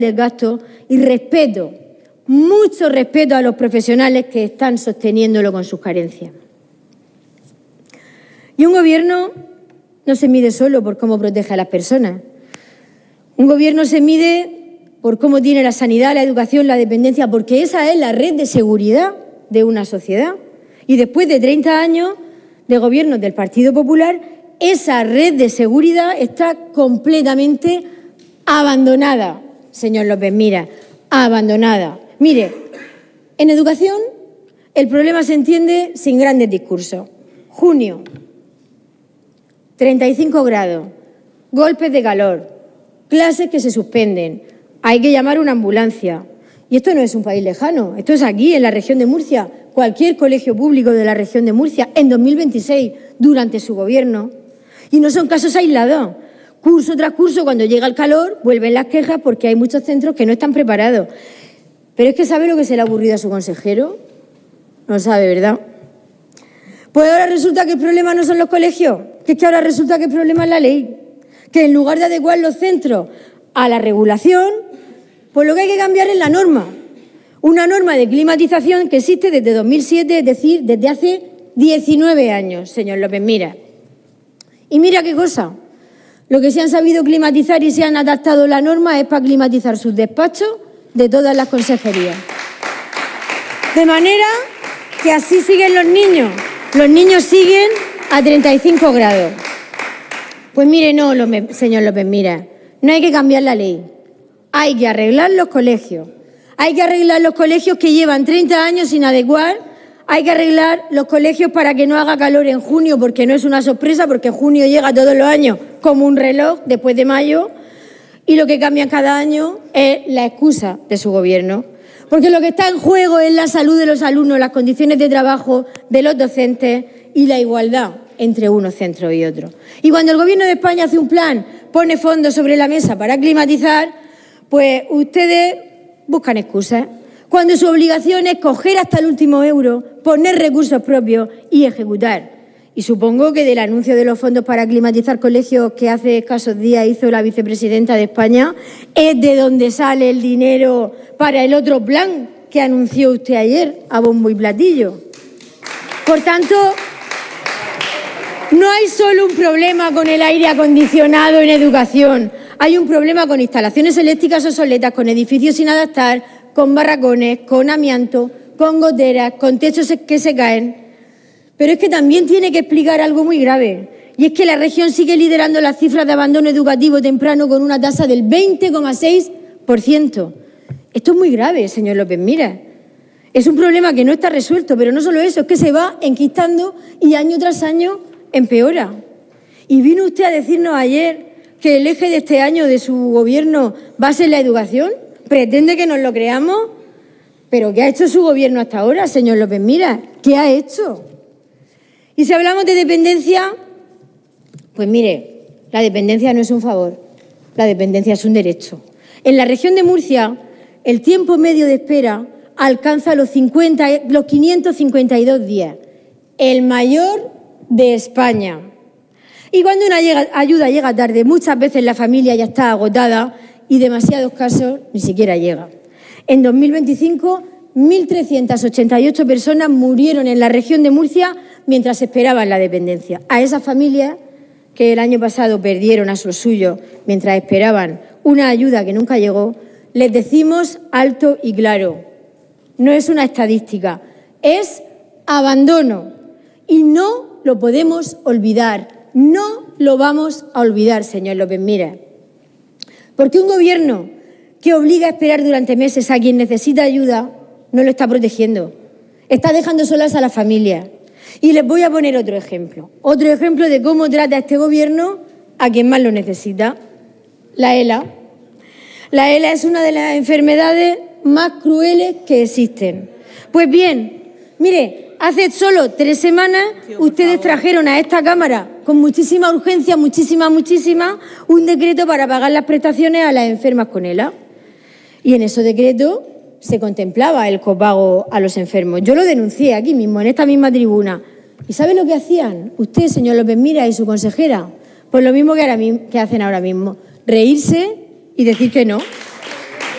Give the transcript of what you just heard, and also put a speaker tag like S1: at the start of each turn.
S1: del gasto y respeto, mucho respeto a los profesionales que están sosteniéndolo con sus carencias. Y un gobierno no se mide solo por cómo protege a las personas. Un gobierno se mide por cómo tiene la sanidad, la educación, la dependencia, porque esa es la red de seguridad de una sociedad. Y después de 30 años de gobierno del Partido Popular, esa red de seguridad está completamente abandonada, señor López Miras, abandonada. Mire, en educación el problema se entiende sin grandes discursos. Junio, 35 grados, golpes de calor, clases que se suspenden, hay que llamar una ambulancia. Y esto no es un país lejano, esto es aquí, en la región de Murcia. Cualquier colegio público de la región de Murcia, en 2026, durante su gobierno. Y no son casos aislados. Curso tras curso, cuando llega el calor, vuelven las quejas porque hay muchos centros que no están preparados. Pero es que ¿sabe lo que se le ha ocurrido a su consejero? No sabe, ¿verdad? Pues ahora resulta que el problema no son los colegios, que es que ahora resulta que el problema es la ley. Que en lugar de adecuar los centros a la regulación, pues lo que hay que cambiar es la norma. Una norma de climatización que existe desde 2007, es decir, desde hace 19 años, señor López Miras. Y mira qué cosa, lo que se han sabido climatizar y se han adaptado la norma es para climatizar sus despachos de todas las consejerías. De manera que así siguen los niños siguen a 35 grados. Pues mire, no, señor López Miras, no hay que cambiar la ley, hay que arreglar los colegios. Hay que arreglar los colegios que llevan 30 años sin adecuar, hay que arreglar los colegios para que no haga calor en junio, porque no es una sorpresa, porque junio llega todos los años como un reloj después de mayo, y lo que cambia cada año es la excusa de su gobierno. Porque lo que está en juego es la salud de los alumnos, las condiciones de trabajo de los docentes y la igualdad entre unos centros y otros. Y cuando el Gobierno de España hace un plan, pone fondos sobre la mesa para climatizar, pues ustedes buscan excusas, cuando su obligación es coger hasta el último euro, poner recursos propios y ejecutar. Y supongo que del anuncio de los fondos para climatizar colegios que hace escasos días hizo la vicepresidenta de España, es de donde sale el dinero para el otro plan que anunció usted ayer a bombo y platillo. Por tanto, no hay solo un problema con el aire acondicionado en educación. Hay un problema con instalaciones eléctricas obsoletas, con edificios sin adaptar, con barracones, con amianto, con goteras, con techos que se caen. Pero es que también tiene que explicar algo muy grave. Y es que la región sigue liderando las cifras de abandono educativo temprano con una tasa del 20,6%. Esto es muy grave, señor López Miras. Es un problema que no está resuelto, pero no solo eso, es que se va enquistando y año tras año empeora. Y vino usted a decirnos ayer que el eje de este año de su gobierno va a ser la educación. ¿Pretende que nos lo creamos? ¿Pero qué ha hecho su gobierno hasta ahora, señor López Miras? ¿Qué ha hecho? Y si hablamos de dependencia, pues mire, la dependencia no es un favor, la dependencia es un derecho. En la región de Murcia, el tiempo medio de espera alcanza los 552 días, el mayor de España. Y cuando una ayuda llega tarde, muchas veces la familia ya está agotada y en demasiados casos ni siquiera llega. En 2025, 1.388 personas murieron en la región de Murcia mientras esperaban la dependencia. A esas familias que el año pasado perdieron a sus suyos mientras esperaban una ayuda que nunca llegó, les decimos alto y claro, no es una estadística, es abandono y no lo podemos olvidar. No lo vamos a olvidar, señor López Miras. Porque un gobierno que obliga a esperar durante meses a quien necesita ayuda no lo está protegiendo. Está dejando solas a las familias. Y les voy a poner otro ejemplo de cómo trata este gobierno a quien más lo necesita. La ELA. La ELA es una de las enfermedades más crueles que existen. Pues bien, mire, hace solo 3 semanas ustedes trajeron a esta Cámara con muchísima urgencia, muchísima, un decreto para pagar las prestaciones a las enfermas con ELA. Y en ese decreto se contemplaba el copago a los enfermos. Yo lo denuncié aquí mismo, en esta misma tribuna. ¿Y sabe lo que hacían usted, señor López Miras, y su consejera? Pues lo mismo que hacen ahora mismo, reírse y decir que no.